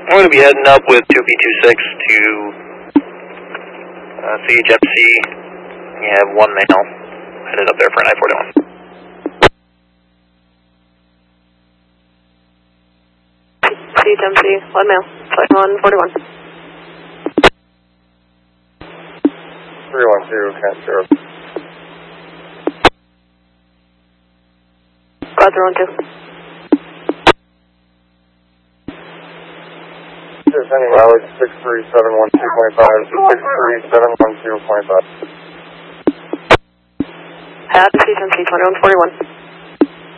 I'm going to be heading up with 2P26 to CHFC. You have one male headed up there for an I-41. CHMC, one male, flight 141. 312, count 0. Cloud 312. Descending Alex 63712.5 to 63710.5. At CHMC 2141.